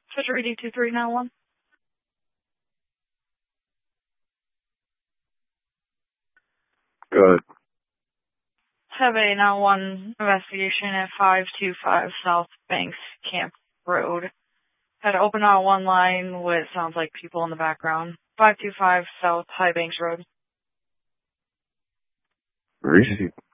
Switcher ED2391. Good. Have a 911 investigation at 525 South Banks Camp Road. Had an open 911 line with sounds like people in the background. 525 South High Banks Road. Receive.